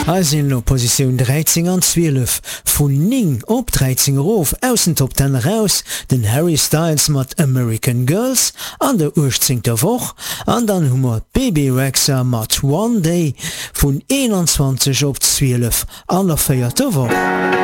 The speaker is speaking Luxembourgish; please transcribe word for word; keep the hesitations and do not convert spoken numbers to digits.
Also in Position dreizehn an zwölf vun Ning op dreizehn Rof aussen Top ten raus den Harry Styles mat American Girls an der urzehnter Woch an dann hummer Baby Rexha mat One Day vun einundzwanzig op zwölf an der feierter Woch.